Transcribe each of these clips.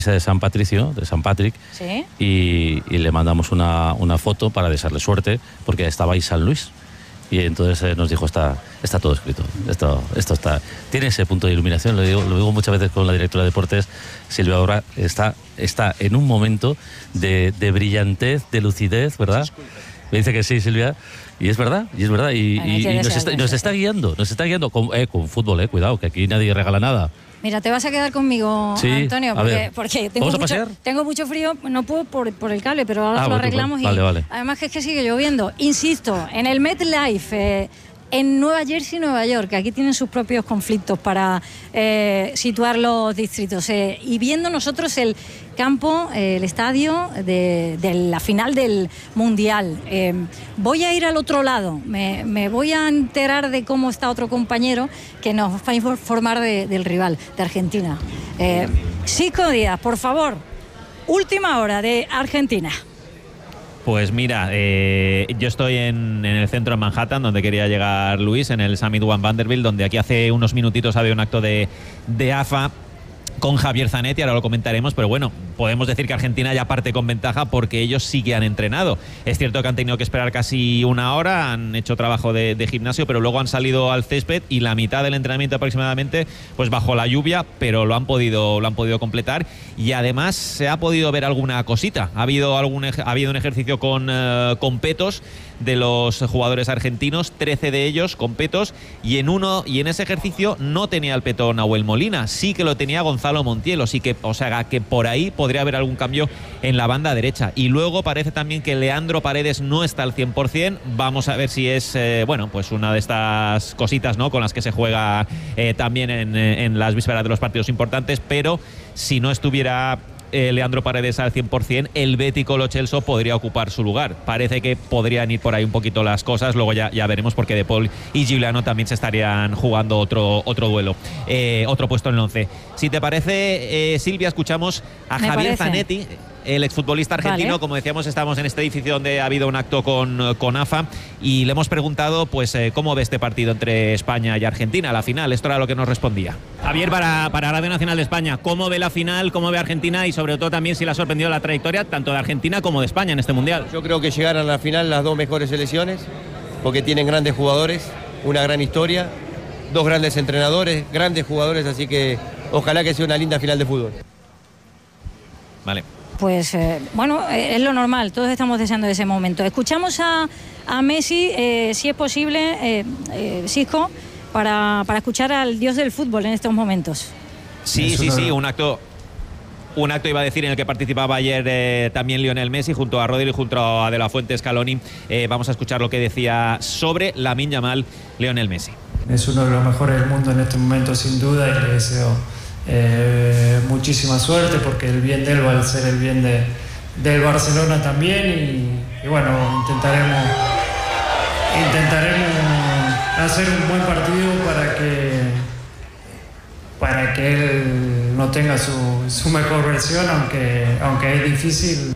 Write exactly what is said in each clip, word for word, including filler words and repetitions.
de San Patricio, de San Patrick, ¿sí? y, y le mandamos una, una foto para desearle suerte, porque estaba ahí San Luis. Y entonces eh, nos dijo, está, está todo escrito, esto, esto está, tiene ese punto de iluminación, lo digo, lo digo muchas veces con la directora de deportes, Silvia Obra, está, está en un momento de, de brillantez, de lucidez, ¿verdad? Me dice que sí, Silvia, y es verdad, y es verdad, y, bueno, y, y nos, está, nos está guiando, nos está guiando con, eh, con fútbol, eh, cuidado, que aquí nadie regala nada. Mira, te vas a quedar conmigo, sí, Antonio, porque, porque tengo, mucho, tengo mucho frío, no puedo por, por el cable, pero ahora ah, lo bueno, arreglamos vale, y vale. Además que es que sigue lloviendo. Insisto, en el MetLife, eh, en Nueva Jersey, Nueva York, que aquí tienen sus propios conflictos para eh, situar los distritos. Eh, y viendo nosotros el campo, eh, el estadio de, de la final del Mundial. Eh, voy a ir al otro lado, me, me voy a enterar de cómo está otro compañero que nos va a informar de, del rival, de Argentina. Eh, Xisco Díaz, por favor, última hora de Argentina. Pues mira, eh, yo estoy en, en el centro de Manhattan, donde quería llegar Luis, en el Summit One Vanderbilt, donde aquí hace unos minutitos había un acto de, de A F A con Javier Zanetti, ahora lo comentaremos, pero bueno, podemos decir que Argentina ya parte con ventaja porque ellos sí que han entrenado. Es cierto que han tenido que esperar casi una hora, han hecho trabajo de, de gimnasio, pero luego han salido al césped y la mitad del entrenamiento aproximadamente, pues bajo la lluvia, pero lo han podido, lo han podido completar y además se ha podido ver alguna cosita. Ha habido, algún, ha habido un ejercicio con, uh, con petos de los jugadores argentinos, trece de ellos con petos, y en uno y en ese ejercicio no tenía el peto Nahuel Molina, sí que lo tenía Gonzalo Montiel, sí que, o sea, que por ahí podría haber algún cambio en la banda derecha. Y luego parece también que Leandro Paredes no está al cien por cien. Vamos a ver si es, eh, bueno, pues una de estas cositas, ¿no?, con las que se juega eh, también en, en las vísperas de los partidos importantes, pero si no estuviera Eh, Leandro Paredes al cien por cien, el bético Lo Celso podría ocupar su lugar. Parece que podrían ir por ahí un poquito las cosas, luego ya, ya veremos, porque De Paul y Giuliano también se estarían jugando otro, otro duelo, eh, otro puesto en el once. Si te parece, eh, Silvia, escuchamos a Me Javier parece. Zanetti, el exfutbolista argentino. Vale. Como decíamos, estamos en este edificio donde ha habido un acto con, con A F A y le hemos preguntado pues eh, cómo ve este partido entre España y Argentina, la final. Esto era lo que nos respondía. Javier, para, para Radio Nacional de España, ¿cómo ve la final, cómo ve Argentina y sobre todo también si le ha sorprendido la trayectoria tanto de Argentina como de España en este Mundial? Yo creo que llegaron a la final las dos mejores selecciones porque tienen grandes jugadores, una gran historia, dos grandes entrenadores, grandes jugadores, así que ojalá que sea una linda final de fútbol. Vale. Pues eh, bueno, eh, es lo normal, todos estamos deseando ese momento. Escuchamos a, a Messi, eh, si es posible, eh, eh, Xisco, para, para escuchar al dios del fútbol en estos momentos. Sí, sí, sí, un acto... Un acto, iba a decir, en el que participaba ayer eh, también Lionel Messi junto a Rodri y junto a De La Fuente Scaloni. Eh, vamos a escuchar lo que decía sobre Lamine Yamal Lionel Messi. Es uno de los mejores del mundo en este momento, sin duda, y le deseo eh, muchísima suerte porque el bien de él va a ser el bien de, del Barcelona también y, y bueno, intentaremos, intentaremos hacer un buen partido para que, para que él no tenga su, su mejor versión, aunque, aunque es difícil.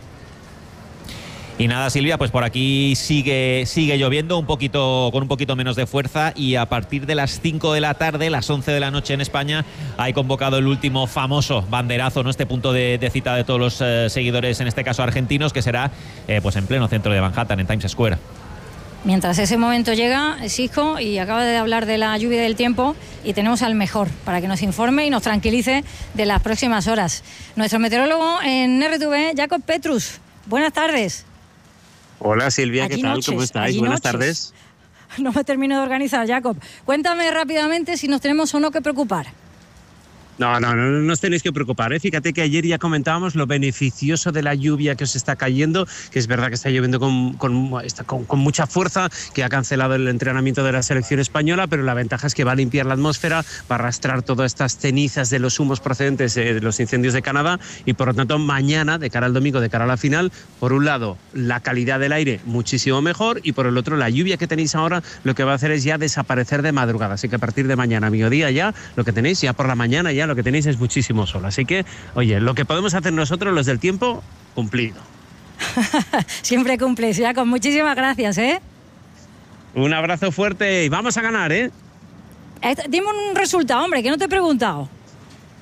Y nada, Silvia, pues por aquí sigue, sigue lloviendo un poquito, con un poquito menos de fuerza, y a partir de las cinco de la tarde, las once de la noche en España, hay convocado el último famoso banderazo, ¿no?, este punto de, de cita de todos los eh, seguidores, en este caso argentinos, que será eh, pues en pleno centro de Manhattan, en Times Square. Mientras ese momento llega, Xisco, y acaba de hablar de la lluvia y del tiempo, y tenemos al mejor para que nos informe y nos tranquilice de las próximas horas. Nuestro meteorólogo en R T V, Jacob Petrus. Buenas tardes. Hola Silvia, Allí ¿qué tal? noches, ¿Cómo estáis? Buenas noches. tardes. No me termino de organizar, Jacob. Cuéntame rápidamente si nos tenemos o no que preocupar. No, no, no, no os tenéis que preocupar, ¿eh? Fíjate que ayer ya comentábamos lo beneficioso de la lluvia que os está cayendo, que es verdad que está lloviendo con, con, con, con mucha fuerza, que ha cancelado el entrenamiento de la selección española, pero la ventaja es que va a limpiar la atmósfera, va a arrastrar todas estas cenizas de los humos procedentes de los incendios de Canadá, y por lo tanto mañana, de cara al domingo, de cara a la final, por un lado la calidad del aire muchísimo mejor, y por el otro la lluvia que tenéis ahora lo que va a hacer es ya desaparecer de madrugada, así que a partir de mañana, a mediodía ya, lo que tenéis ya por la mañana ya lo que tenéis es muchísimo sol. Así que, oye, lo que podemos hacer nosotros, los del tiempo, cumplido. Siempre cumples, ya, con muchísimas gracias, ¿eh? Un abrazo fuerte y vamos a ganar, ¿eh? eh dime un resultado, hombre, que no te he preguntado.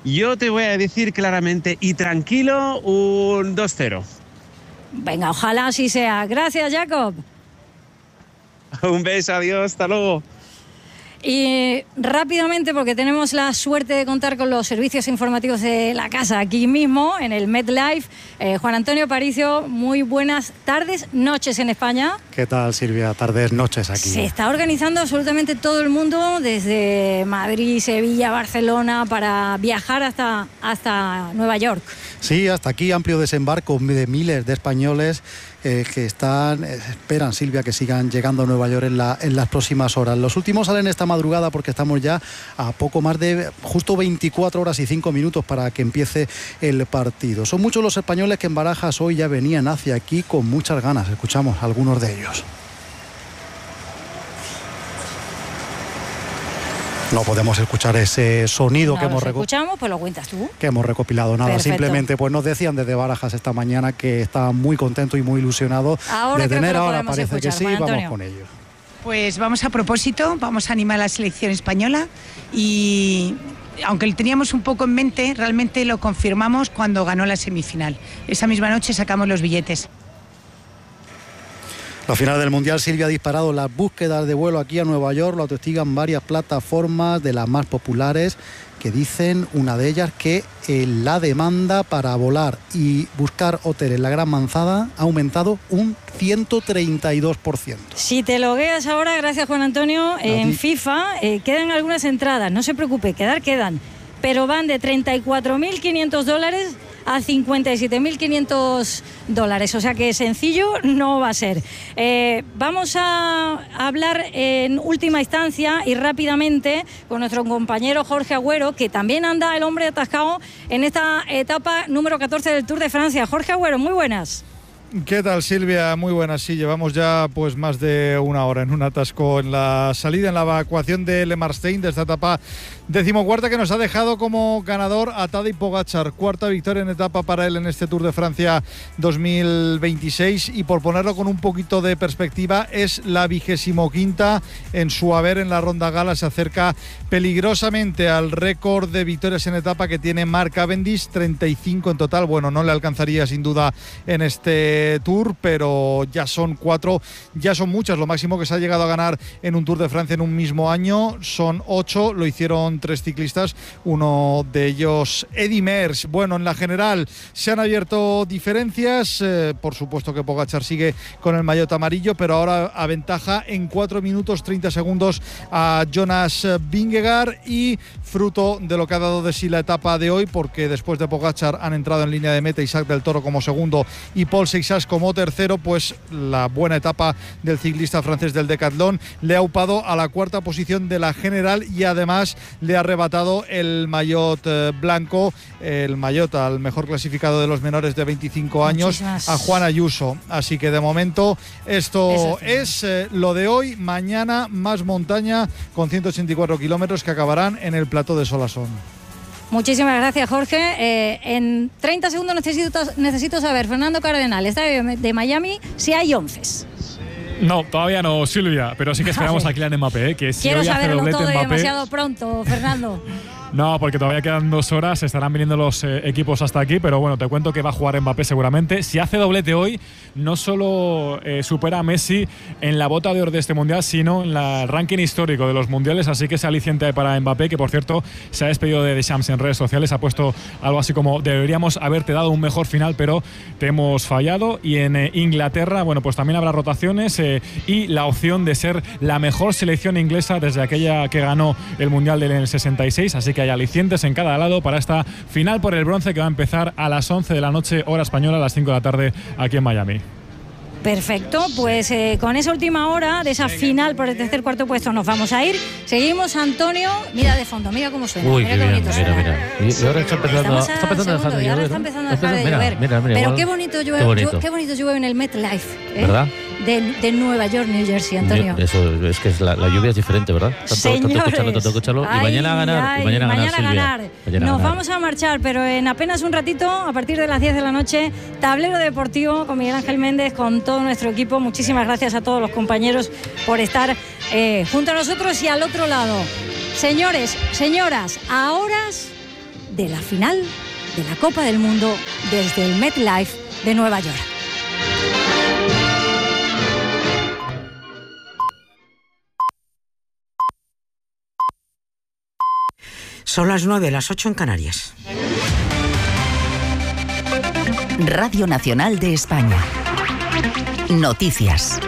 Yo te voy a decir claramente y tranquilo un dos cero. Venga, ojalá así sea. Gracias, Jacob. Un beso, adiós, hasta luego. Y rápidamente, porque tenemos la suerte de contar con los servicios informativos de la casa aquí mismo, en el MetLife. Eh, Juan Antonio Aparicio, muy buenas tardes, noches en España. ¿Qué tal, Silvia? Tardes, noches aquí. Se está organizando absolutamente todo el mundo, desde Madrid, Sevilla, Barcelona, para viajar hasta, hasta Nueva York. Sí, hasta aquí amplio desembarco de miles de españoles eh, que están, eh, esperan, Silvia, que sigan llegando a Nueva York en, la, en las próximas horas. Los últimos salen esta madrugada porque estamos ya a poco más de justo veinticuatro horas y cinco minutos para que empiece el partido. Son muchos los españoles que en Barajas hoy ya venían hacia aquí con muchas ganas. Escuchamos a algunos de ellos. No podemos escuchar ese sonido no que hemos recopilado. escuchamos, pues lo cuentas tú. Que hemos recopilado. Nada, Perfecto. Simplemente pues nos decían desde Barajas esta mañana que estaban muy contentos y muy ilusionados ahora de tener. Ahora parece escuchar, que sí, vamos con ellos. Pues vamos a propósito, vamos a animar a la selección española y aunque lo teníamos un poco en mente, realmente lo confirmamos cuando ganó la semifinal. Esa misma noche sacamos los billetes. La final del Mundial, Silvia, ha disparado las búsquedas de vuelo aquí a Nueva York. Lo atestigan varias plataformas de las más populares que dicen, una de ellas, que eh, la demanda para volar y buscar hotel en la Gran Manzana ha aumentado un ciento treinta y dos por ciento. Si te logueas ahora, gracias Juan Antonio, en FIFA eh, quedan algunas entradas, no se preocupe, quedar quedan, pero van de treinta y cuatro mil quinientos dólares a cincuenta y siete mil quinientos dólares, o sea que sencillo no va a ser. Eh, vamos a hablar en última instancia y rápidamente con nuestro compañero Jorge Agüero, que también anda el hombre atascado en esta etapa número catorce del Tour de Francia. Jorge Agüero, muy buenas. ¿Qué tal, Silvia? Muy buenas. Sí, llevamos ya pues más de una hora en un atasco en la salida, en la evacuación de Le Marstein, de esta etapa decimocuarta que nos ha dejado como ganador a Tadej Pogačar. Cuarta victoria en etapa para él en este Tour de Francia dos mil veintiséis, y por ponerlo con un poquito de perspectiva, es la vigésimo quinta en su haber en la Ronda Gala. Se acerca peligrosamente al récord de victorias en etapa que tiene Mark Cavendish, treinta y cinco en total. Bueno, no le alcanzaría sin duda en este Tour, pero ya son cuatro, ya son muchas. Lo máximo que se ha llegado a ganar en un Tour de Francia en un mismo año son ocho, lo hicieron tres ciclistas, uno de ellos Eddy Merckx. Bueno, en la general se han abierto diferencias, eh, por supuesto que Pogačar sigue con el maillot amarillo, pero ahora aventaja en cuatro minutos treinta segundos a Jonas Vingegaard, y fruto de lo que ha dado de sí la etapa de hoy, porque después de Pogačar han entrado en línea de meta Isaac del Toro como segundo y Paul Seixas como tercero, pues la buena etapa del ciclista francés del Decathlon le ha upado a la cuarta posición de la general, y además le ha arrebatado el maillot eh, blanco, el maillot al mejor clasificado de los menores de veinticinco años, Muchísimas. a Juan Ayuso. Así que de momento esto es eh, lo de hoy. Mañana más montaña con ciento ochenta y cuatro kilómetros que acabarán en el plató de Solasson. Muchísimas gracias, Jorge. Eh, en treinta segundos necesito, necesito saber, Fernando Cardenal, estadio de Miami, si hay onces. No, todavía no, Silvia, pero sí que esperamos vale. a Kylian Mbappé, que si Quiero hoy hace saberlo doblete todo Mbappé, demasiado pronto, Fernando. No, porque todavía quedan dos horas, estarán viniendo los eh, equipos hasta aquí, pero bueno, te cuento que va a jugar Mbappé seguramente. Si hace doblete hoy, no solo eh, supera a Messi en la bota de oro de este Mundial, sino en la, el ranking histórico de los Mundiales, así que es aliciente para Mbappé, que por cierto se ha despedido de Deschamps en redes sociales, ha puesto algo así como: deberíamos haberte dado un mejor final, pero te hemos fallado. Y en eh, Inglaterra, bueno, pues también habrá rotaciones eh, y la opción de ser la mejor selección inglesa desde aquella que ganó el Mundial del sesenta y seis, así que hay alicientes en cada lado para esta final por el bronce que va a empezar a las once de la noche, hora española, a las cinco de la tarde aquí en Miami. Perfecto, pues eh, con esa última hora de esa final por el tercer cuarto puesto nos vamos a ir. Seguimos, Antonio, mira de fondo, mira cómo suena. Uy, mira qué qué bien, bonito mira, suena. mira. Y, y ahora está empezando, está empezando a dejar de llover. Ahora está empezando a dejar de mira, llover. Mira, mira, Pero igual, qué bonito llueve, qué bonito. qué bonito llueve en el MetLife, ¿eh? ¿Verdad? De, de Nueva York, New Jersey, Antonio. Eso es que es la, la lluvia es diferente, ¿verdad? Tanto, tanto escucharlo, tanto escucharlo. Y ay, mañana a ganar, ay, y mañana a ganar, mañana Silvia. ganar. Mañana Nos ganar. vamos a marchar, pero en apenas un ratito, a partir de las diez de la noche, Tablero Deportivo con Miguel Ángel Méndez, con todo nuestro equipo. Muchísimas gracias a todos los compañeros por estar eh, junto a nosotros y al otro lado. Señores, señoras, a horas de la final de la Copa del Mundo desde el MetLife de Nueva York. Son las nueve, las ocho en Canarias. Radio Nacional de España. Noticias.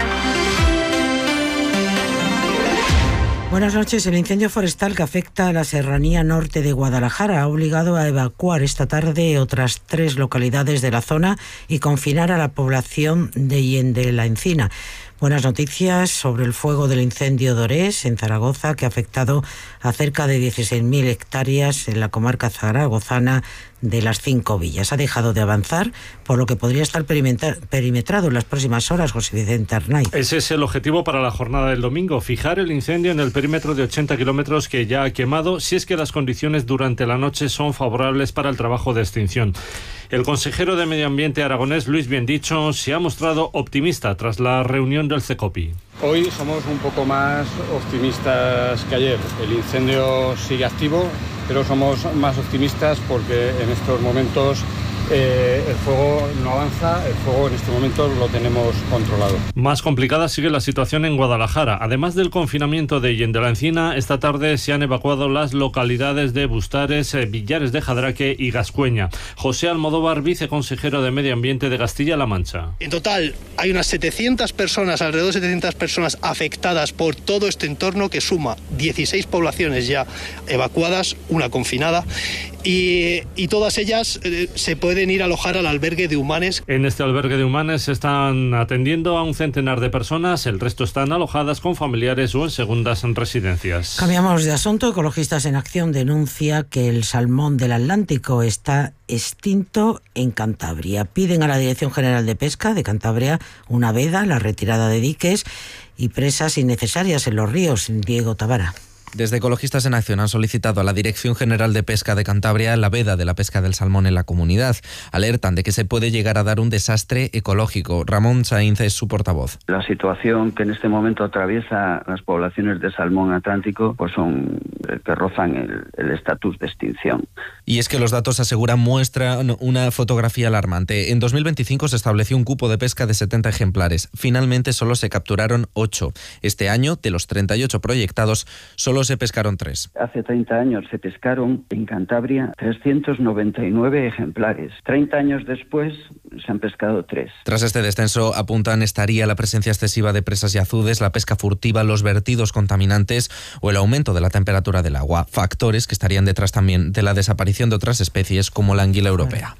Buenas noches. El incendio forestal que afecta a la serranía norte de Guadalajara ha obligado a evacuar esta tarde otras tres localidades de la zona y confinar a la población de Yende la Encina. Buenas noticias sobre el fuego del incendio de Orés, en Zaragoza, que ha afectado a cerca de dieciséis mil hectáreas en la comarca zaragozana de las Cinco Villas. Ha dejado de avanzar, por lo que podría estar perimetrado en las próximas horas. José Vicente Arnaiz. Ese es el objetivo para la jornada del domingo, fijar el incendio en el perímetro de ochenta kilómetros que ya ha quemado, si es que las condiciones durante la noche son favorables para el trabajo de extinción. El consejero de Medio Ambiente aragonés, Luis Biendicho, se ha mostrado optimista tras la reunión del CECOPI. Hoy somos un poco más optimistas que ayer. El incendio sigue activo, pero somos más optimistas porque en estos momentos eh, el fuego no avanza, el fuego en este momento lo tenemos controlado. Más complicada sigue la situación en Guadalajara. Además del confinamiento de Yende la Encina, esta tarde se han evacuado las localidades de Bustares, eh, Villares de Jadraque y Gascueña. José Almodóvar, viceconsejero de Medio Ambiente de Castilla-La Mancha. En total hay unas setecientas personas, alrededor de setecientas personas afectadas por todo este entorno, que suma dieciséis poblaciones ya evacuadas, una confinada, y, y todas ellas eh, se pueden ir a alojar al albergue de Humanes. En este albergue de Humanes se están atendiendo a un centenar de personas, el resto están alojadas con familiares o en segundas residencias. Cambiamos de asunto. Ecologistas en Acción denuncia que el salmón del Atlántico está extinto en Cantabria. Piden a la Dirección General de Pesca de Cantabria una veda, la retirada de diques y presas innecesarias en los ríos. Diego Tavara. Desde Ecologistas en Acción han solicitado a la Dirección General de Pesca de Cantabria la veda de la pesca del salmón en la comunidad. Alertan de que se puede llegar a dar un desastre ecológico. Ramón Sainz es su portavoz. La situación que en este momento atraviesa las poblaciones de salmón atlántico pues son que rozan el estatus de extinción. Y es que los datos aseguran muestran una fotografía alarmante. En dos mil veinticinco se estableció un cupo de pesca de setenta ejemplares. Finalmente solo se capturaron ocho. Este año, de los treinta y ocho proyectados, solo se pescaron tres. Hace treinta años se pescaron en Cantabria trescientos noventa y nueve ejemplares. treinta años después se han pescado tres. Tras este descenso, apuntan, estaría la presencia excesiva de presas y azudes, la pesca furtiva, los vertidos contaminantes o el aumento de la temperatura del agua. Factores que estarían detrás también de la desaparición de otras especies como la anguila europea.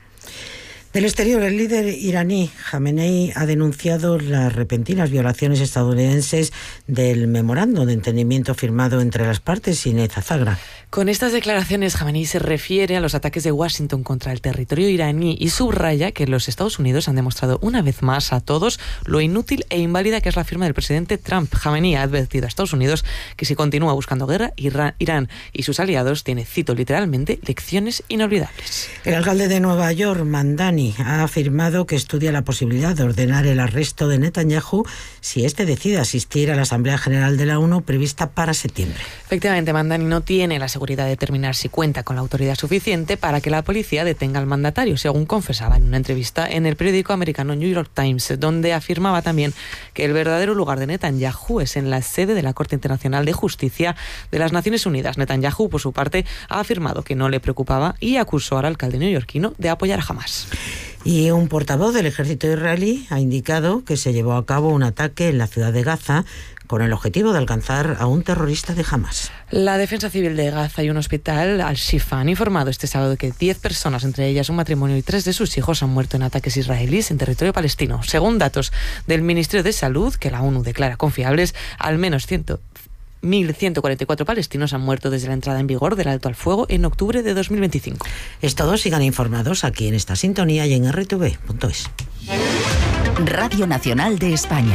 Del exterior, el líder iraní Jamenei ha denunciado las repentinas violaciones estadounidenses del memorando de entendimiento firmado entre las partes y Inez Azagra. Con estas declaraciones, Jamenei se refiere a los ataques de Washington contra el territorio iraní y subraya que los Estados Unidos han demostrado una vez más a todos lo inútil e inválida que es la firma del presidente Trump. Jamenei ha advertido a Estados Unidos que si continúa buscando guerra, Irán y sus aliados tiene, cito literalmente, lecciones inolvidables. El alcalde de Nueva York, Mandani, ha afirmado que estudia la posibilidad de ordenar el arresto de Netanyahu si éste decide asistir a la Asamblea General de la ONU prevista para septiembre. Efectivamente, Mandani no tiene la seguridad de determinar si cuenta con la autoridad suficiente para que la policía detenga al mandatario, según confesaba en una entrevista en el periódico americano New York Times, donde afirmaba también que el verdadero lugar de Netanyahu es en la sede de la Corte Internacional de Justicia de las Naciones Unidas. Netanyahu, por su parte, ha afirmado que no le preocupaba y acusó al alcalde neoyorquino de apoyar a Hamás. Y un portavoz del ejército israelí ha indicado que se llevó a cabo un ataque en la ciudad de Gaza con el objetivo de alcanzar a un terrorista de Hamás. La Defensa Civil de Gaza y un hospital, Al-Shifa, han informado este sábado que diez personas, entre ellas un matrimonio y tres de sus hijos, han muerto en ataques israelíes en territorio palestino. Según datos del Ministerio de Salud, que la ONU declara confiables, al menos mil ciento cuarenta y cuatro palestinos han muerto desde la entrada en vigor del alto al fuego en octubre de dos mil veinticinco. Es todo, sigan informados aquí en esta sintonía y en erre te ve punto es. Radio Nacional de España.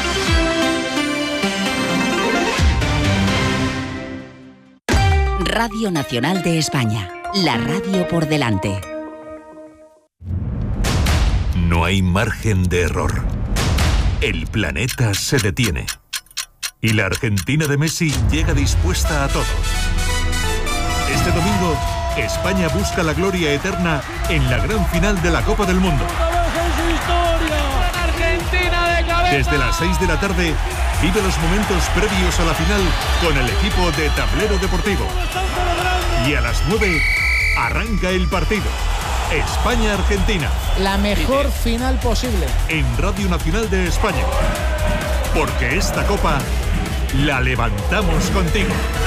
Radio Nacional de España, la radio por delante. No hay margen de error. El planeta se detiene. Y la Argentina de Messi llega dispuesta a todo. Este domingo, España busca la gloria eterna en la gran final de la Copa del Mundo. Desde las seis de la tarde, vive los momentos previos a la final con el equipo de Tablero Deportivo. Y a las nueve, arranca el partido. España-Argentina. La mejor final posible. En Radio Nacional de España. Porque esta copa la levantamos contigo.